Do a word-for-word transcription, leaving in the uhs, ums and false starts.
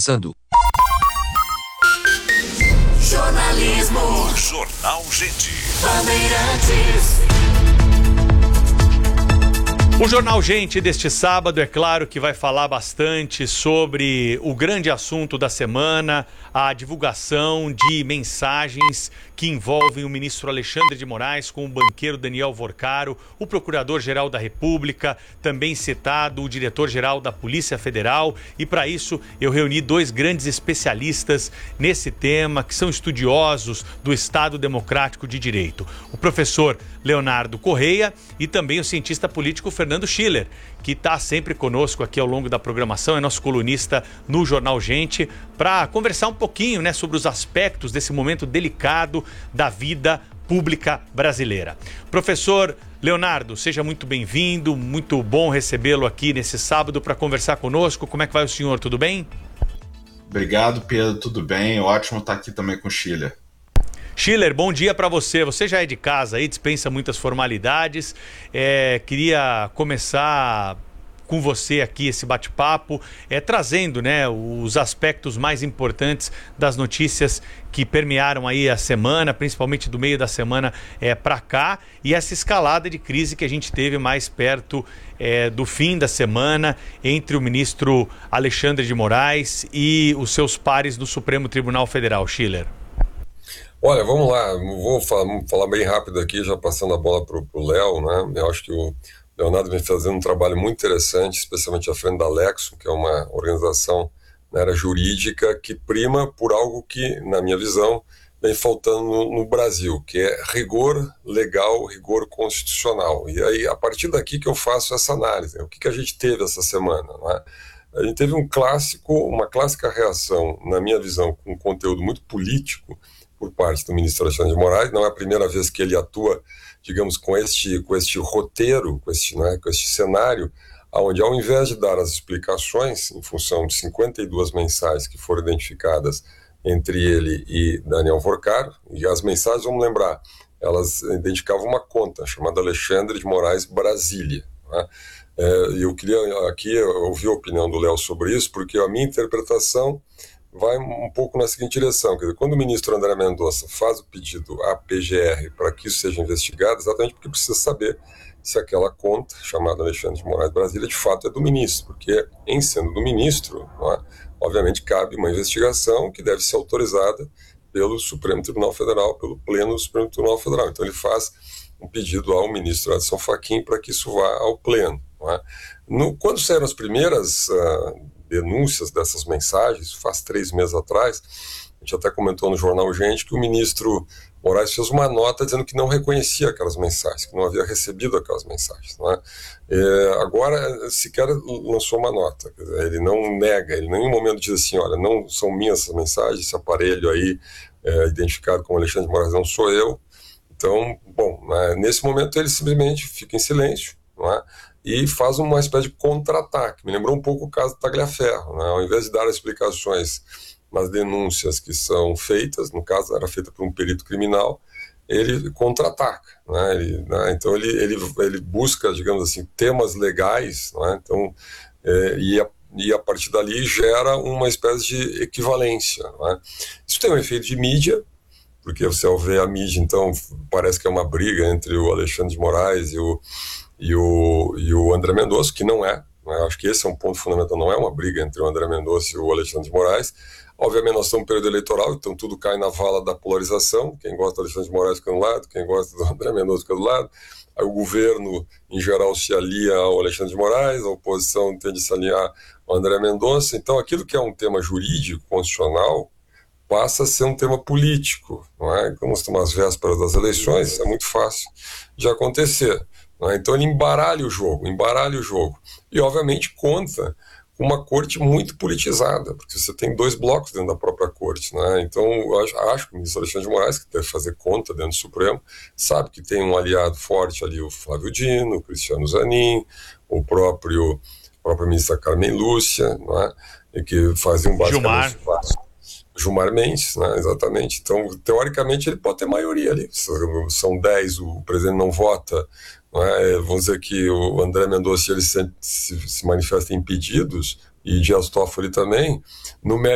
começando. Jornalismo. Jornal Gente. Bandeirantes. O Jornal Gente deste sábado, é claro que vai falar bastante sobre o grande assunto da semana, a divulgação de mensagens que envolvem o ministro Alexandre de Moraes com o banqueiro Daniel Vorcaro, o procurador-geral da República, também citado o diretor-geral da Polícia Federal, e para isso eu reuni dois grandes especialistas nesse tema, que são estudiosos do Estado Democrático de Direito. O professor Leonardo Correia e também o cientista político Fernando Schiller, que está sempre conosco aqui ao longo da programação, é nosso colunista no Jornal Gente, para conversar um pouquinho, né, sobre os aspectos desse momento delicado da vida pública brasileira. Professor Leonardo, seja muito bem-vindo, muito bom recebê-lo aqui nesse sábado para conversar conosco. Como é que vai o senhor, tudo bem? Obrigado, Pedro, tudo bem, ótimo estar aqui também com o Schiller. Schiller, bom dia para você. Você já é de casa aí, dispensa muitas formalidades. É, queria começar com você aqui esse bate-papo, é, trazendo, né, os aspectos mais importantes das notícias que permearam aí a semana, principalmente do meio da semana é, para cá, e essa escalada de crise que a gente teve mais perto é, do fim da semana entre o ministro Alexandre de Moraes e os seus pares no Supremo Tribunal Federal. Schiller. Olha, vamos lá, vou falar, falar bem rápido aqui, já passando a bola para o Léo, né? Eu acho que o Leonardo vem fazendo um trabalho muito interessante, especialmente à frente da Lexo, que é uma organização na área jurídica que prima por algo que, na minha visão, vem faltando no, no Brasil, que é rigor legal, rigor constitucional. E aí, a partir daqui que eu faço essa análise, né? O que, que a gente teve essa semana, né? A gente teve um clássico, uma clássica reação, na minha visão, com um conteúdo muito político, por parte do ministro Alexandre de Moraes. Não é a primeira vez que ele atua, digamos, com este, com este roteiro, com este, né, com este cenário, onde ao invés de dar as explicações, em função de cinquenta e duas mensagens que foram identificadas entre ele e Daniel Vorcaro, e as mensagens, vamos lembrar, elas identificavam uma conta chamada Alexandre de Moraes Brasília, né? E eu queria aqui ouvir a opinião do Léo sobre isso, porque a minha interpretação vai um pouco na seguinte direção, quer dizer, quando o ministro André Mendonça faz o pedido à P G R para que isso seja investigado, exatamente porque precisa saber se aquela conta, chamada Alexandre de Moraes Brasília, de fato é do ministro, porque em sendo do ministro, não é, obviamente cabe uma investigação que deve ser autorizada pelo Supremo Tribunal Federal, pelo Pleno do Supremo Tribunal Federal. Então ele faz um pedido ao ministro Edson Fachin para que isso vá ao Pleno. Não é? No, quando saíram as primeiras uh, denúncias dessas mensagens, faz três meses atrás, a gente até comentou no Jornal Gente que o ministro Moraes fez uma nota dizendo que não reconhecia aquelas mensagens, que não havia recebido aquelas mensagens. Não é? É, agora sequer lançou uma nota, quer dizer, ele não nega, ele em nenhum momento diz assim, olha, não são minhas essas mensagens, esse aparelho aí é, identificado como Alexandre de Moraes não sou eu. Então, bom, né, nesse momento ele simplesmente fica em silêncio, não é? E faz uma espécie de contra-ataque. Me lembrou um pouco o caso do Tagliaferro, né? Ao invés de dar explicações nas denúncias que são feitas, no caso era feita por um perito criminal, ele contra-ataca, né? Ele, né? Então ele, ele, ele busca, digamos assim, temas legais, né? Então, é, e, a, e a partir dali gera uma espécie de equivalência, né? Isso tem um efeito de mídia, porque você ao ver a mídia, então parece que é uma briga entre o Alexandre de Moraes e o E o, e o André Mendonça, que não é, né? Acho que esse é um ponto fundamental, não é uma briga entre o André Mendonça e o Alexandre de Moraes. Obviamente nós estamos em período eleitoral, então tudo cai na vala da polarização, quem gosta do Alexandre de Moraes fica do lado, quem gosta do André Mendonça fica do lado, aí o governo em geral se alia ao Alexandre de Moraes, a oposição tende a se alinhar ao André Mendonça, então aquilo que é um tema jurídico, constitucional, passa a ser um tema político, não é? Como estamos às vésperas das eleições, é muito fácil de acontecer. Então ele embaralha o jogo, embaralha o jogo. E obviamente conta com uma corte muito politizada, porque você tem dois blocos dentro da própria corte, né? Então eu acho, acho que o ministro Alexandre de Moraes, que deve fazer conta dentro do Supremo, sabe que tem um aliado forte ali, o Flávio Dino, o Cristiano Zanin, o próprio, a própria ministra Carmen Lúcia, né? E que faziam basicamente... Gilmar. Gilmar Mendes, né, exatamente. Então, teoricamente, ele pode ter maioria ali. São dez, o presidente não vota. Não é? Vamos dizer que o André Mendonça ele se, se, se manifesta impedidos, e Dias Toffoli também, no